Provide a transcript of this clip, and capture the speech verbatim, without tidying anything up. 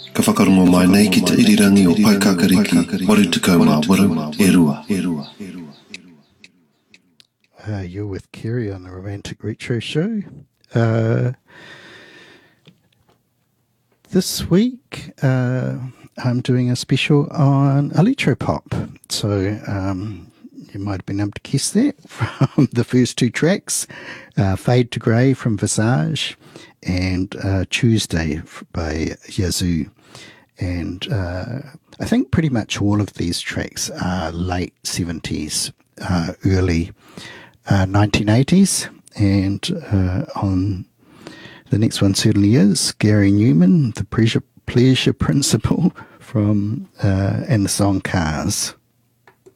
Ka whakarongo mai nei ki te irirangi o Pai Kakariki, waru tukau mā waru, e rua. Uh, you're with Kerry on the Romantic Retro Show. Uh, this week, uh, I'm doing a special on electropop. So um, you might have been able to guess that from the first two tracks, uh, Fade to Grey from Visage and uh, Tuesday by Yazoo. And uh, I think pretty much all of these tracks are late seventies, uh, early uh, nineteen eighties. And uh, on the next one certainly is Gary Newman, The Pleasure, Pleasure Principle from uh, and the song Cars.